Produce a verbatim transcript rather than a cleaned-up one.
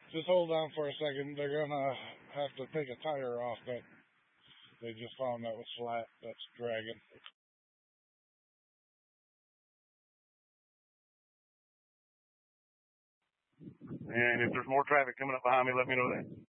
Just hold on for a second. They're gonna have to take a tire off that they just found that was flat. That's dragging. And if there's more traffic coming up behind me, let me know that.